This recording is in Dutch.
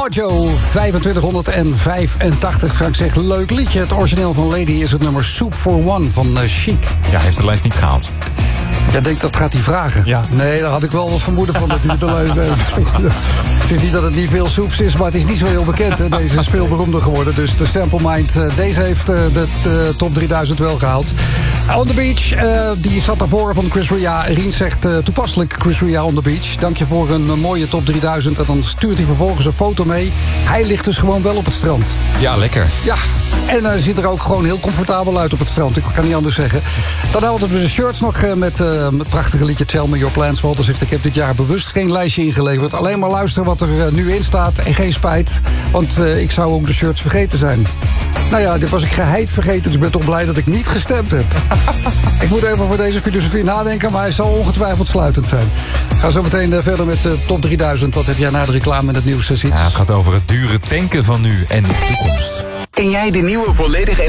Mojo 2585. Frank zegt, leuk liedje. Het origineel van Lady is het nummer Soup for One van Chic. Ja, hij heeft de lijst niet gehaald. Ja, denk dat gaat hij vragen. Ja. Nee, daar had ik wel wat vermoeden van dat hij de lijst heeft. Het is niet dat het niet veel soeps is, maar het is niet zo heel bekend. Hè. Deze is veel beroemder geworden. Dus de Sample Mind, deze heeft de top 3000 wel gehaald. On the Beach, die zat daarvoor van Chris Ria. Rien zegt toepasselijk Chris Ria On the Beach. Dank je voor een mooie top 3000. En dan stuurt hij vervolgens een foto mee. Hij ligt dus gewoon wel op het strand. Ja, lekker. Ja, en hij ziet er ook gewoon heel comfortabel uit op het strand. Ik kan niet anders zeggen. Dan hadden we de shirts nog met het prachtige liedje Tell Me Your Plans. Walter zegt, ik heb dit jaar bewust geen lijstje ingeleverd. Alleen maar luisteren wat er nu in staat. En geen spijt, want ik zou ook de shirts vergeten zijn. Nou ja, dit was ik geheid vergeten, dus ik ben toch blij dat ik niet gestemd heb. Ik moet even voor deze filosofie nadenken, maar hij zal ongetwijfeld sluitend zijn. Ga zo meteen verder met top 3000. Wat heb jij na de reclame en het nieuws, Siets? Ja, het gaat over het dure tanken van nu en de toekomst. Ken jij de nieuwe volledige